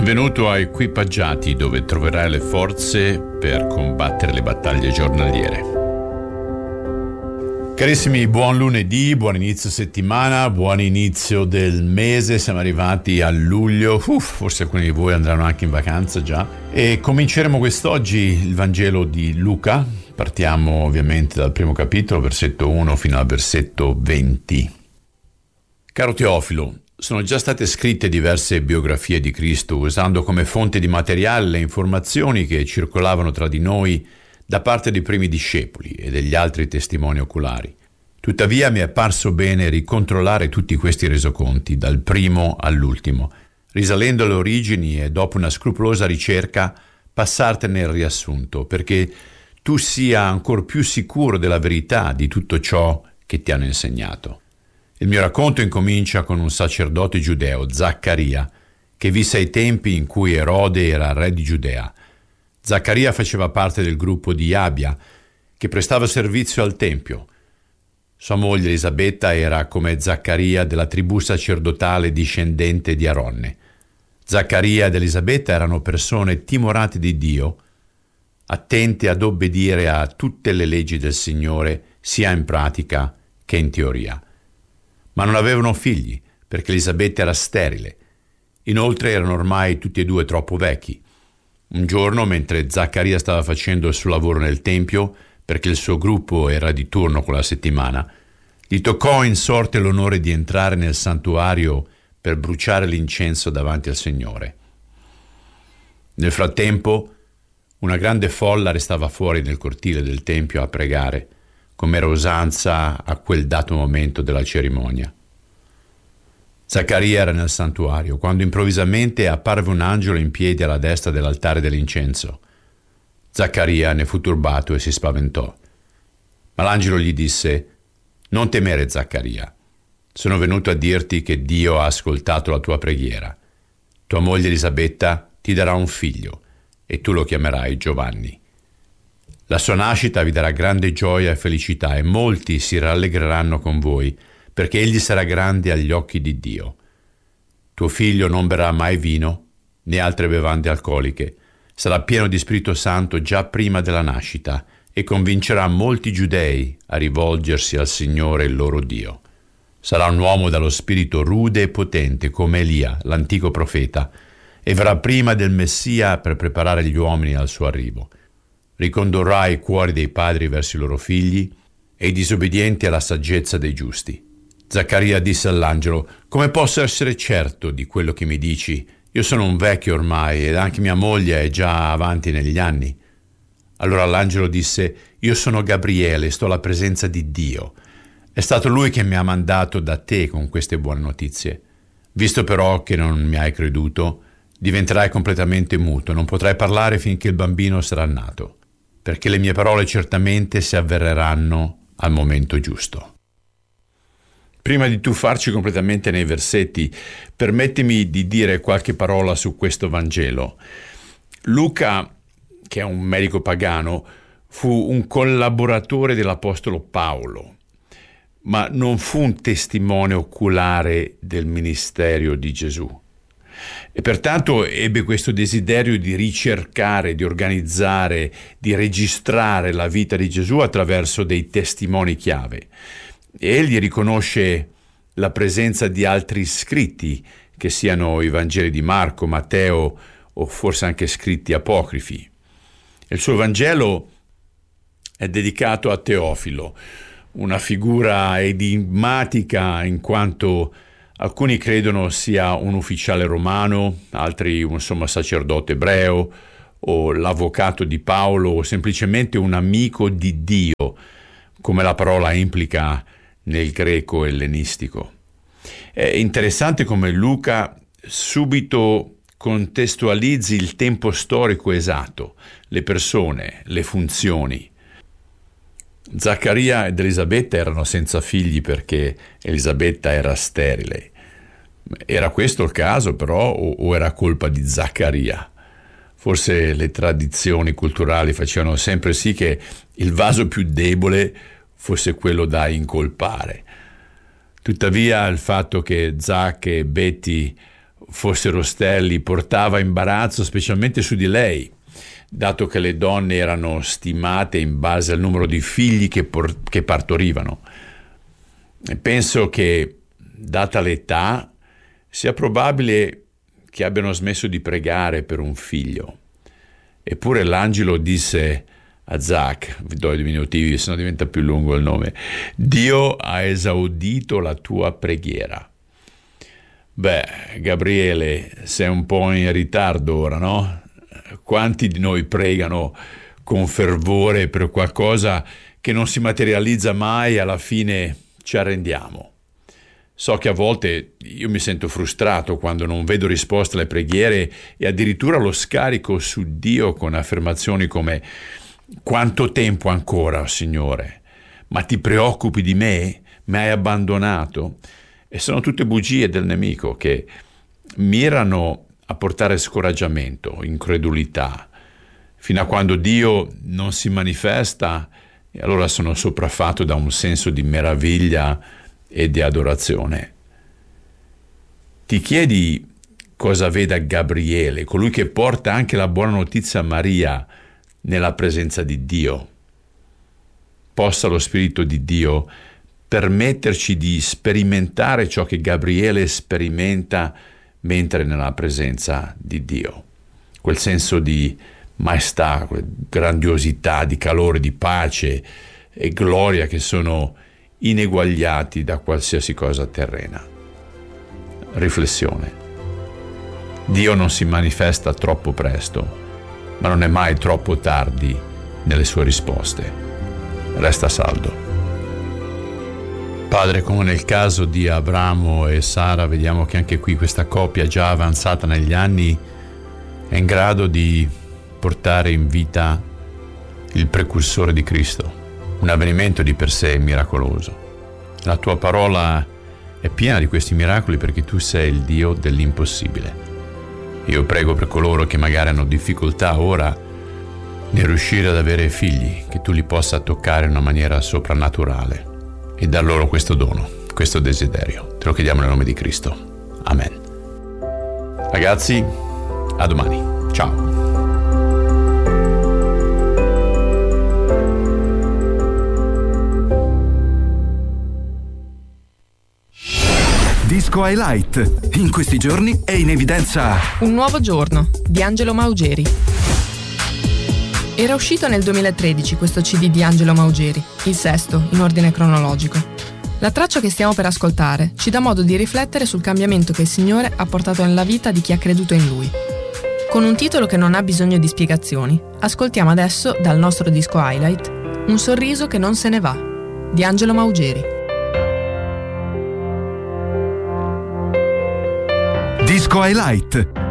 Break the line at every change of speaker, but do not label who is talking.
Benvenuto a Equipaggiati, dove troverai le forze per combattere le battaglie giornaliere. Carissimi, buon lunedì, buon inizio settimana, buon inizio del mese, siamo arrivati a luglio, forse alcuni di voi andranno anche in vacanza già, e cominceremo quest'oggi il Vangelo di Luca. Partiamo ovviamente dal primo capitolo, versetto 1 fino al versetto 20. Caro Teofilo, sono già state scritte diverse biografie di Cristo usando come fonte di materiale le informazioni che circolavano tra di noi da parte dei primi discepoli e degli altri testimoni oculari. Tuttavia mi è parso bene ricontrollare tutti questi resoconti, dal primo all'ultimo, risalendo alle origini e dopo una scrupolosa ricerca passartene il riassunto, perché tu sia ancor più sicuro della verità di tutto ciò che ti hanno insegnato. Il mio racconto incomincia con un sacerdote giudeo, Zaccaria, che visse ai tempi in cui Erode era re di Giudea. Zaccaria faceva parte del gruppo di Abia, che prestava servizio al Tempio. Sua moglie Elisabetta era come Zaccaria della tribù sacerdotale discendente di Aronne. Zaccaria ed Elisabetta erano persone timorate di Dio, attente ad obbedire a tutte le leggi del Signore, sia in pratica che in teoria. Ma non avevano figli, perché Elisabetta era sterile. Inoltre erano ormai tutti e due troppo vecchi. Un giorno, mentre Zaccaria stava facendo il suo lavoro nel Tempio, perché il suo gruppo era di turno quella settimana, gli toccò in sorte l'onore di entrare nel santuario per bruciare l'incenso davanti al Signore. Nel frattempo, una grande folla restava fuori nel cortile del Tempio a pregare, come era usanza a quel dato momento della cerimonia. Zaccaria era nel santuario, quando improvvisamente apparve un angelo in piedi alla destra dell'altare dell'incenso. Zaccaria ne fu turbato e si spaventò. Ma l'angelo gli disse: «Non temere, Zaccaria. Sono venuto a dirti che Dio ha ascoltato la tua preghiera. Tua moglie Elisabetta ti darà un figlio, e tu lo chiamerai Giovanni. La sua nascita vi darà grande gioia e felicità, e molti si rallegreranno con voi, perché egli sarà grande agli occhi di Dio. Tuo figlio non berrà mai vino, né altre bevande alcoliche. Sarà pieno di Spirito Santo già prima della nascita, e convincerà molti giudei a rivolgersi al Signore il loro Dio. Sarà un uomo dallo spirito rude e potente, come Elia, l'antico profeta, e verrà prima del Messia per preparare gli uomini al suo arrivo. Ricondurrà i cuori dei padri verso i loro figli e i disobbedienti alla saggezza dei giusti». Zaccaria disse all'angelo: «Come posso essere certo di quello che mi dici? Io sono un vecchio ormai ed anche mia moglie è già avanti negli anni». Allora l'angelo disse: «Io sono Gabriele, sto alla presenza di Dio. È stato lui che mi ha mandato da te con queste buone notizie. Visto però che non mi hai creduto, diventerai completamente muto, non potrai parlare finché il bambino sarà nato, perché le mie parole certamente si avvereranno al momento giusto». Prima di tuffarci completamente nei versetti, permettimi di dire qualche parola su questo Vangelo. Luca, che è un medico pagano, fu un collaboratore dell'Apostolo Paolo, ma non fu un testimone oculare del ministero di Gesù. E pertanto ebbe questo desiderio di ricercare, di organizzare, di registrare la vita di Gesù attraverso dei testimoni chiave. Egli riconosce la presenza di altri scritti, che siano i Vangeli di Marco, Matteo o forse anche scritti apocrifi. Il suo Vangelo è dedicato a Teofilo, una figura enigmatica in quanto alcuni credono sia un ufficiale romano, altri un sommo sacerdote ebreo o l'avvocato di Paolo o semplicemente un amico di Dio, come la parola implica nel greco ellenistico. È interessante come Luca subito contestualizzi il tempo storico esatto, le persone, le funzioni. Zaccaria ed Elisabetta erano senza figli perché Elisabetta era sterile. Era questo il caso però o era colpa di Zaccaria? Forse le tradizioni culturali facevano sempre sì che il vaso più debole fosse quello da incolpare. Tuttavia il fatto che Zac e Betty fossero sterili portava imbarazzo specialmente su di lei, dato che le donne erano stimate in base al numero di figli che partorivano. E penso che, data l'età, sia probabile che abbiano smesso di pregare per un figlio. Eppure l'angelo disse a Zach, vi do i diminutivi se no diventa più lungo il nome: Dio ha esaudito la tua preghiera. Gabriele, sei un po' in ritardo ora, no? Quanti di noi pregano con fervore per qualcosa che non si materializza mai e alla fine ci arrendiamo? So che a volte io mi sento frustrato quando non vedo risposte alle preghiere e addirittura lo scarico su Dio con affermazioni come: quanto tempo ancora, Signore? Ma ti preoccupi di me? Mi hai abbandonato? E sono tutte bugie del nemico che mirano a portare scoraggiamento, incredulità, fino a quando Dio non si manifesta, e allora sono sopraffatto da un senso di meraviglia e di adorazione. Ti chiedi cosa veda Gabriele, colui che porta anche la buona notizia a Maria, nella presenza di Dio? Possa lo Spirito di Dio permetterci di sperimentare ciò che Gabriele sperimenta mentre è nella presenza di Dio. Quel senso di maestà, grandiosità, di calore, di pace e gloria che sono ineguagliati da qualsiasi cosa terrena. Riflessione. Dio non si manifesta troppo presto, ma non è mai troppo tardi nelle sue risposte. Resta saldo. Padre, come nel caso di Abramo e Sara, vediamo che anche qui questa coppia già avanzata negli anni è in grado di portare in vita il precursore di Cristo, un avvenimento di per sé miracoloso. La tua parola è piena di questi miracoli perché tu sei il Dio dell'impossibile. Io prego per coloro che magari hanno difficoltà ora nel riuscire ad avere figli, che tu li possa toccare in una maniera soprannaturale e dar loro questo dono, questo desiderio. Te lo chiediamo nel nome di Cristo. Amen. Ragazzi, a domani. Ciao.
Disco Highlight. In questi giorni è in evidenza
Un nuovo giorno di Angelo Maugeri. Era uscito nel 2013 questo CD di Angelo Maugeri, il sesto in ordine cronologico. La traccia che stiamo per ascoltare ci dà modo di riflettere sul cambiamento che il Signore ha portato nella vita di chi ha creduto in Lui. Con un titolo che non ha bisogno di spiegazioni, ascoltiamo adesso dal nostro disco Highlight Un sorriso che non se ne va di Angelo Maugeri.
Disco Highlight.